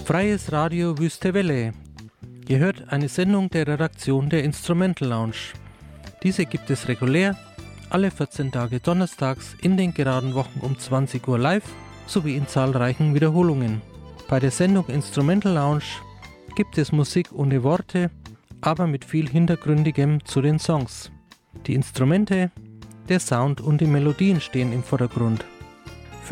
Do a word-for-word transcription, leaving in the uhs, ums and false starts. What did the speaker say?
Freies Radio Wüste Welle. Ihr hört eine Sendung der Redaktion der Instrumental Lounge. Diese gibt es regulär alle vierzehn Tage donnerstags in den geraden Wochen um zwanzig Uhr live sowie in zahlreichen Wiederholungen. Bei der Sendung Instrumental Lounge gibt es Musik ohne Worte, aber mit viel Hintergründigem zu den Songs. Die Instrumente, der Sound und die Melodien stehen im Vordergrund.